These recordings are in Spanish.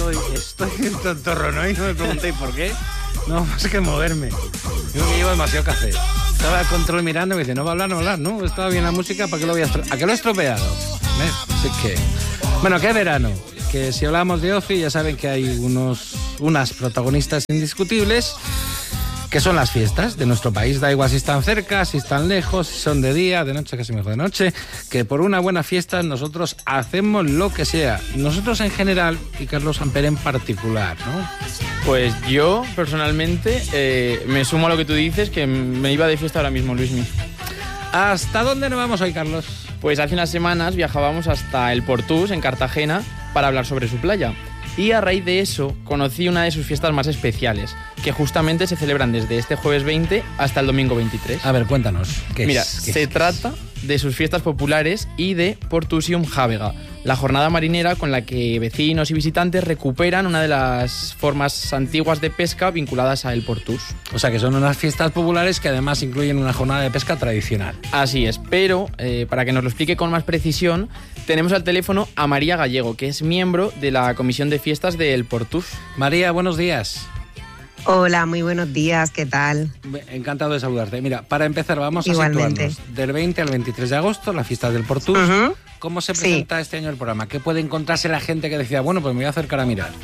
Estoy en tontorrón y no me preguntéis por qué. No, más que moverme. Yo que llevo demasiado café. Estaba al control mirando y me dice, no va a hablar, ¿no? Estaba bien la música, ¿para qué lo voy a estropear? ¿A qué lo he estropeado? ¿Ves? Así que... Bueno, ¿qué verano? Que si hablamos de ocio ya saben que hay unas protagonistas indiscutibles, que son las fiestas de nuestro país. Da igual si están cerca, si están lejos, si son de día, de noche, casi mejor de noche, que por una buena fiesta nosotros hacemos lo que sea. Nosotros en general y Carlos Amper en particular, ¿no? Pues yo, personalmente, me sumo a lo que tú dices, que me iba de fiesta ahora mismo, Luismi. ¿Hasta dónde nos vamos hoy, Carlos? Pues hace unas semanas viajábamos hasta el Portús, en Cartagena, para hablar sobre su playa. Y a raíz de eso conocí una de sus fiestas más especiales, que justamente se celebran desde este jueves 20 hasta el domingo 23. A ver, cuéntanos. Mira, se trata de sus fiestas populares y de Portusium Jábega, la jornada marinera con la que vecinos y visitantes recuperan una de las formas antiguas de pesca vinculadas a el Portús. O sea que son unas fiestas populares que además incluyen una jornada de pesca tradicional. Así es, pero para que nos lo explique con más precisión, tenemos al teléfono a María Gallego, que es miembro de la Comisión de Fiestas del Portús. María, buenos días. Hola, muy buenos días, ¿qué tal? Encantado de saludarte. Mira, para empezar vamos a Igualmente. situarnos. Del 20 al 23 de agosto, la fiesta del Portús. Uh-huh. ¿Cómo se presenta este año el programa? ¿Qué puede encontrarse la gente que decía, bueno, pues me voy a acercar a mirar?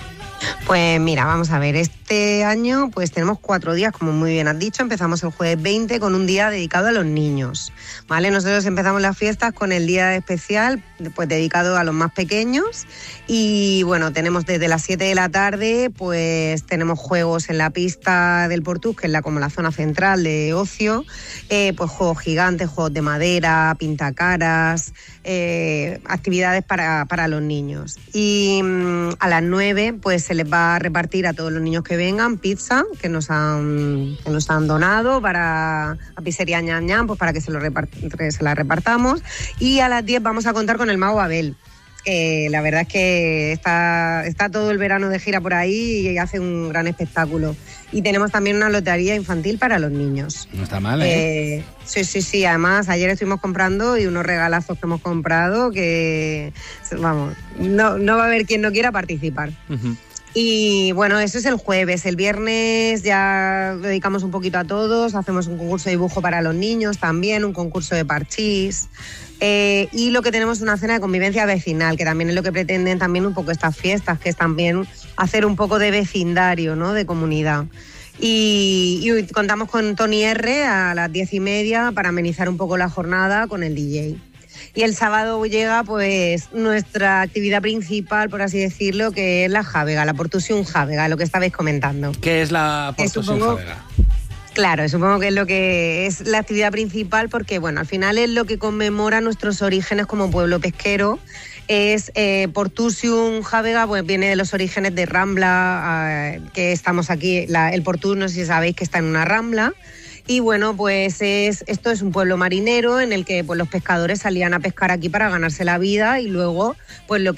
Pues mira, vamos a ver, este año pues tenemos 4 días, como muy bien has dicho. Empezamos el jueves 20 con un día dedicado a los niños, ¿vale? Nosotros empezamos las fiestas con el día especial, pues dedicado a los más pequeños. Y bueno, tenemos desde las 7 de la tarde, pues tenemos juegos en la pista del Portús, que es como la zona central de ocio, pues juegos gigantes, juegos de madera, pintacaras, actividades para los niños. Y a las 9 pues se les va a repartir a todos los niños que vengan pizza que nos han donado a Pizzería Ñam Ñam, pues para que se la repartamos. Y a las 10 vamos a contar con el Mago Abel. La verdad es que está todo el verano de gira por ahí y hace un gran espectáculo. Y tenemos también una lotería infantil para los niños. No está mal, ¿eh? Sí. Además, ayer estuvimos comprando y unos regalazos que hemos comprado que, vamos, no va a haber quien no quiera participar. Uh-huh. Y bueno, eso es el jueves. El viernes ya dedicamos un poquito a todos. Hacemos un concurso de dibujo para los niños también, un concurso de parchís. Y lo que tenemos es una cena de convivencia vecinal, que también es lo que pretenden también un poco estas fiestas, que es también hacer un poco de vecindario, ¿no? De comunidad. Y contamos con Tony R a las 10:30 para amenizar un poco la jornada con el DJ. Y el sábado llega pues nuestra actividad principal, por así decirlo, que es la Jábega, la Portusium Jábega, lo que estabais comentando. ¿Qué es la Portusium Jábega? Claro, supongo que es lo que es la actividad principal porque, bueno, al final es lo que conmemora nuestros orígenes como pueblo pesquero. Es Portusium Jábega, pues viene de los orígenes de Rambla, que estamos aquí, el Portús, no sé si sabéis que está en una rambla. Y bueno, pues esto es un pueblo marinero en el que pues, los pescadores salían a pescar aquí para ganarse la vida y luego pues lo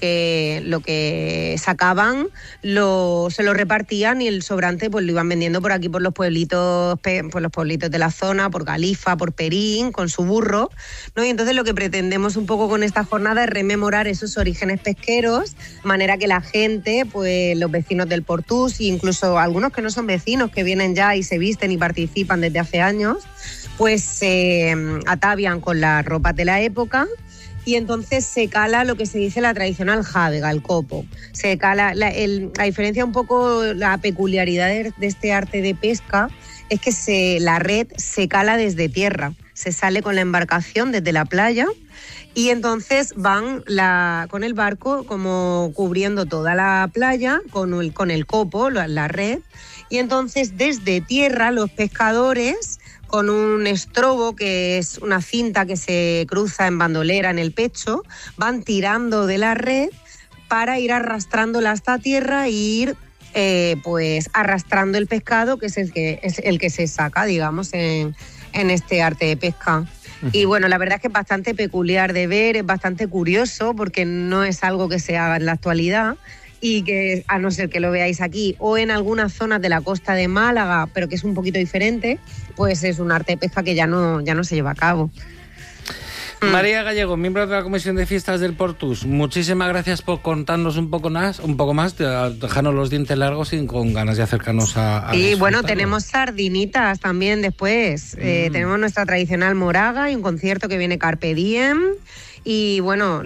que sacaban se lo repartían y el sobrante pues lo iban vendiendo por aquí por los pueblitos de la zona, por Galifa, por Perín, con su burro, ¿no? Y entonces lo que pretendemos un poco con esta jornada es rememorar esos orígenes pesqueros, de manera que la gente, pues los vecinos del Portús e incluso algunos que no son vecinos, que vienen ya y se visten y participan desde hace años, pues se atavian con las ropas de la época y entonces se cala lo que se dice la tradicional jábega, el copo. Se cala, la diferencia un poco, la peculiaridad de este arte de pesca es que la red se cala desde tierra, se sale con la embarcación desde la playa y entonces van con el barco como cubriendo toda la playa con el copo, la red. Y entonces desde tierra los pescadores con un estrobo, que es una cinta que se cruza en bandolera en el pecho, van tirando de la red para ir arrastrándola hasta tierra e ir pues arrastrando el pescado, que es el que se saca, digamos, en este arte de pesca. Uh-huh. Y bueno, la verdad es que es bastante peculiar de ver, es bastante curioso porque no es algo que se haga en la actualidad. Y que, a no ser que lo veáis aquí o en algunas zonas de la costa de Málaga, pero que es un poquito diferente, pues es un arte de pesca que ya no se lleva a cabo. María Gallego, miembro de la Comisión de Fiestas del Portus, muchísimas gracias por contarnos un poco más, dejarnos los dientes largos y con ganas de acercarnos a y bueno, tenemos sardinitas también después. Tenemos nuestra tradicional moraga y un concierto que viene Carpe Diem. Y bueno,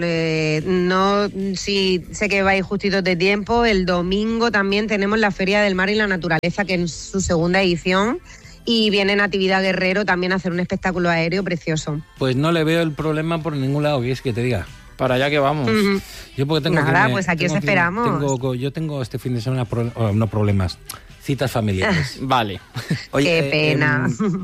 sí, sé que vais justitos de tiempo. El domingo también tenemos la Feria del Mar y la Naturaleza, que es su segunda edición. Y viene Natividad Guerrero también a hacer un espectáculo aéreo precioso. Pues no le veo el problema por ningún lado, ¿qué es que te diga? Para allá que vamos. Yo porque tengo pues aquí os esperamos. Yo tengo este fin de semana problemas, citas familiares. Vale. Oye, qué pena.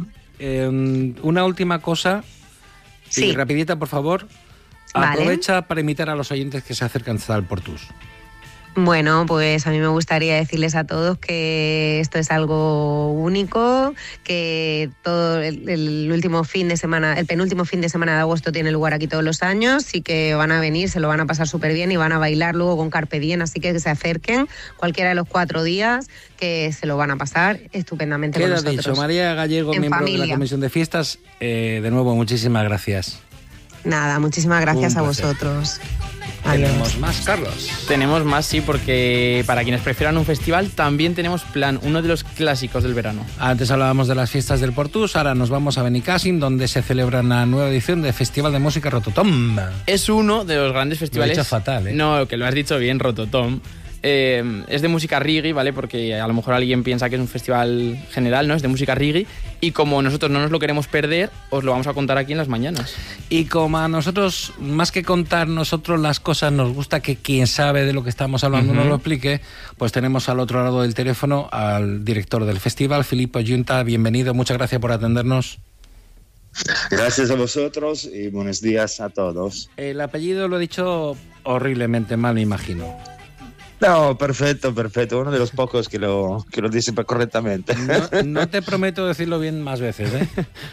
Una última cosa, sí. Rapidita, por favor. Vale. Aprovecha para invitar a los oyentes que se acercan al Portus. Bueno, pues a mí me gustaría decirles a todos que esto es algo único, que todo el último fin de semana, el penúltimo fin de semana de agosto tiene lugar aquí todos los años, y que van a venir, se lo van a pasar súper bien y van a bailar luego con Carpe Diem, así que se acerquen cualquiera de los 4 días, que se lo van a pasar estupendamente con nosotros. Dicho, María Gallego, miembro de la Comisión de Fiestas, de nuevo, muchísimas gracias. Nada, muchísimas gracias a vosotros. Tenemos más, Carlos. Tenemos más, sí, porque para quienes prefieran un festival también tenemos plan, uno de los clásicos del verano. Antes hablábamos de las fiestas del Portus, ahora nos vamos a Benicàssim, donde se celebra una nueva edición del Festival de Música Rototom. Es uno de los grandes festivales... Lo he dicho fatal, ¿eh? No, que lo has dicho bien, Rototom. Es de música reggae, ¿vale? Porque a lo mejor alguien piensa que es un festival general, ¿no? Es de música reggae. Y como nosotros no nos lo queremos perder, os lo vamos a contar aquí en las mañanas. Y como a nosotros, más que contar nosotros las cosas, nos gusta que quien sabe de lo que estamos hablando nos lo explique, pues tenemos al otro lado del teléfono al director del festival, Filippo Giunta. Bienvenido, muchas gracias por atendernos. Gracias a vosotros y buenos días a todos. El apellido lo he dicho horriblemente mal, me imagino. No, perfecto. Uno de los pocos que lo dice correctamente. No te prometo decirlo bien más veces, ¿eh?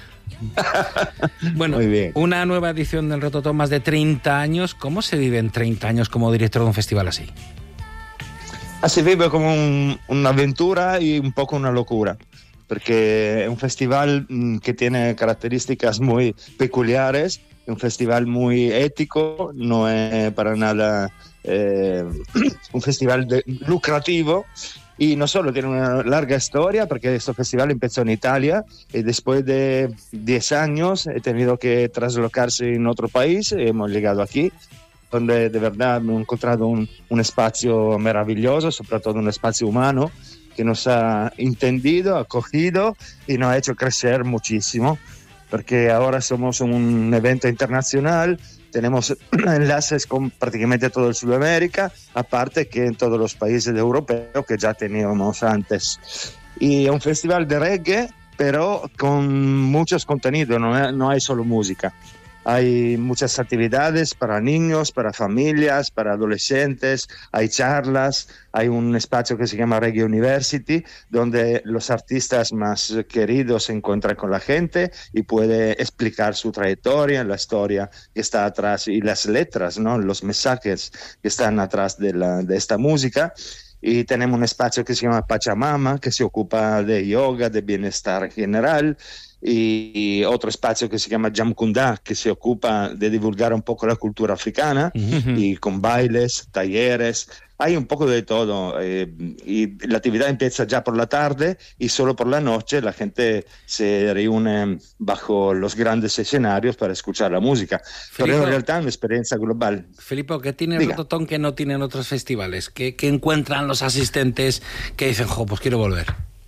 Bueno, muy bien. Una nueva edición del Rototom, más de 30 años. ¿Cómo se vive en 30 años como director de un festival así? Se vive como una aventura y un poco una locura, porque es un festival que tiene características muy peculiares, es un festival muy ético, no es para nada... un festival lucrativo, y no solo tiene una larga historia, porque este festival empezó en Italia y después de 10 años he tenido que traslocarse en otro país, hemos llegado aquí, donde de verdad hemos encontrado un espacio maravilloso, sobre todo un espacio humano que nos ha entendido, acogido y nos ha hecho crecer muchísimo, porque ahora somos un evento internacional. Tenemos enlaces con prácticamente todo el Sudamérica, aparte que en todos los países europeos que ya teníamos antes. Y es un festival de reggae, pero con muchos contenidos, no hay solo música. Hay muchas actividades para niños, para familias, para adolescentes, hay charlas, hay un espacio que se llama Reggae University, donde los artistas más queridos se encuentran con la gente y puede explicar su trayectoria, la historia que está atrás y las letras, ¿no? Los mensajes que están atrás de esta música. Y tenemos un espacio que se llama Pachamama, que se ocupa de yoga, de bienestar general, y otro espacio que se llama Jamkunda, que se ocupa de divulgar un poco la cultura africana, y con bailes, talleres, hay un poco de todo, y la actividad empieza ya por la tarde y solo por la noche la gente se reúne bajo los grandes escenarios para escuchar la música. Pero en realidad es una experiencia global. Filippo, ¿qué tiene el Rototom que no tienen otros festivales? ¿Qué encuentran los asistentes que dicen, pues quiero volver?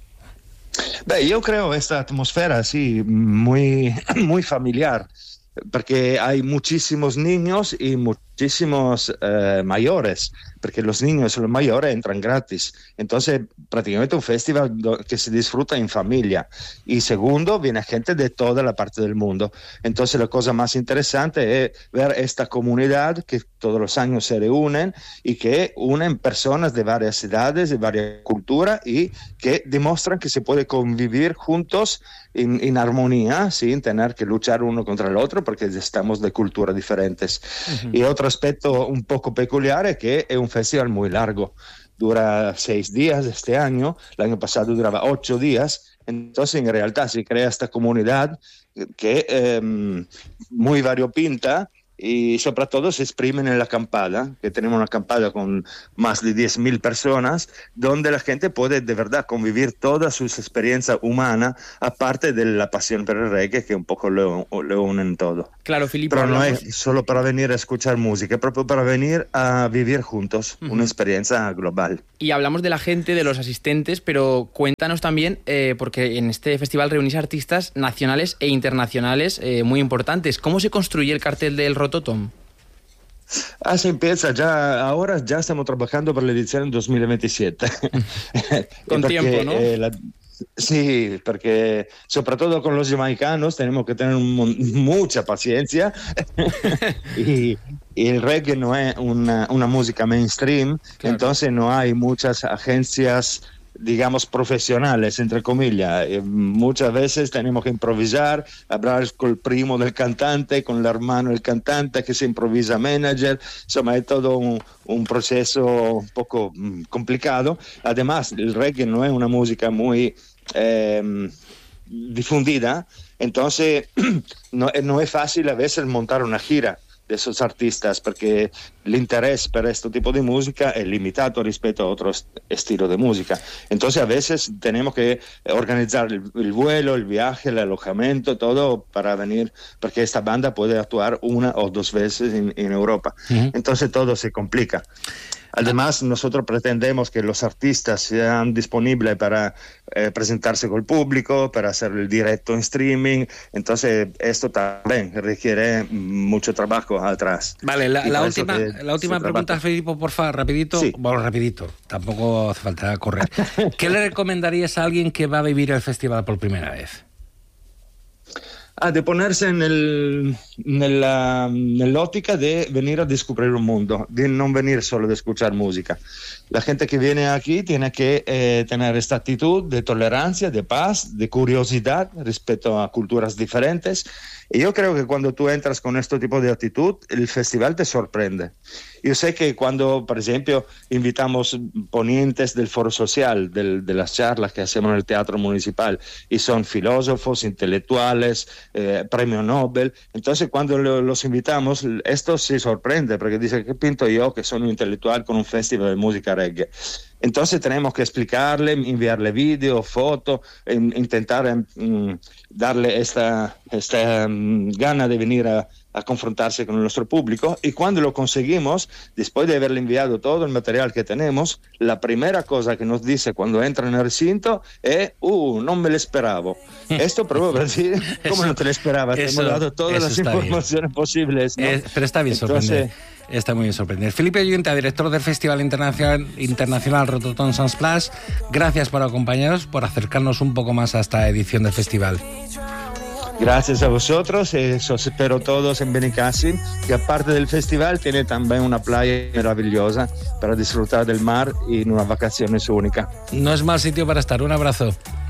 Yo creo esta atmósfera así muy familiar, porque hay muchísimos niños y muchísimos mayores, porque los niños y los mayores entran gratis. Entonces, prácticamente un festival que se disfruta en familia. Y segundo, viene gente de toda la parte del mundo. Entonces, la cosa más interesante es ver esta comunidad que todos los años se reúnen y que unen personas de varias edades, de varias culturas, y que demuestran que se puede convivir juntos en armonía, sin tener que luchar uno contra el otro, porque estamos de culturas diferentes. Y otro aspecto un poco peculiar es que es un festival muy largo. Dura 6 días este año, el año pasado duraba 8 días, Entonces, en realidad, se crea esta comunidad que es muy variopinta y sobre todo se exprime en la acampada, que tenemos una acampada con más de 10.000 personas, donde la gente puede de verdad convivir todas sus experiencias humanas, aparte de la pasión por el reggae, que un poco lo unen todo. Claro, Filippo. Pero no es solo para venir a escuchar música, es proprio para venir a vivir juntos una experiencia global. Y hablamos de la gente, de los asistentes, pero cuéntanos también, porque en este festival reunís artistas nacionales e internacionales muy importantes. ¿Cómo se construye el cartel del Rototom? Se empieza ahora ya estamos trabajando para la edición 2027. Con tiempo, ¿no? Sí, porque sobre todo con los jamaicanos tenemos que tener mucha paciencia y el reggae no es una música mainstream, claro. Entonces no hay muchas agencias, digamos, profesionales, entre comillas. Muchas veces tenemos que improvisar, hablar con el primo del cantante, con el hermano del cantante que se improvisa manager. Insomma, es todo un proceso un poco complicado. Además, el reggae no es una música muy difundida, entonces no es fácil a veces montar una gira de esos artistas, porque el interés por este tipo de música es limitado respecto a otros estilos de música. Entonces a veces tenemos que organizar el vuelo, el viaje, el alojamiento, todo para venir, porque esta banda puede actuar 1 o 2 veces en Europa. Entonces todo se complica. Además, nosotros pretendemos que los artistas sean disponibles para presentarse con el público, para hacer el directo en streaming. Entonces, esto también requiere mucho trabajo atrás. Vale, la última pregunta, Filippo, por favor, rapidito. Sí. Bueno, rapidito, tampoco hace falta correr. ¿Qué le recomendarías a alguien que va a vivir el festival por primera vez? De ponerse nell'ottica de venir a descubrir un mundo, de no venir solo de escuchar música. La gente que viene aquí tiene que tener esta actitud de tolerancia, de paz, de curiosidad respecto a culturas diferentes. Y yo creo que cuando tú entras con este tipo de actitud, el festival te sorprende. Yo sé que cuando, por ejemplo, invitamos ponentes del Foro Social, de las charlas que hacemos en el Teatro Municipal, y son filósofos, intelectuales, premio Nobel, entonces cuando los invitamos, esto se sorprende, porque dice, ¿qué pinto yo que soy un intelectual con un festival de música reggae? Entonces tenemos que explicarle, enviarle vídeo, fotos, intentar darle esta gana de venir a confrontarse con nuestro público. Y cuando lo conseguimos, después de haberle enviado todo el material que tenemos, la primera cosa que nos dice cuando entra en el recinto es no me lo esperaba. Esto probó para decir, ¿cómo no te lo esperabas? Te hemos dado todas las informaciones posibles, ¿no? Pero está bien sorprender. Está muy bien sorprender. Felipe Ayunta, director del Festival Internacional Rototom Sunsplash, gracias por acompañarnos, por acercarnos un poco más a esta edición del festival. Gracias a vosotros, os espero todos en Benicassim, que aparte del festival tiene también una playa maravillosa para disfrutar del mar y una vacaciones única. No es mal sitio para estar. Un abrazo.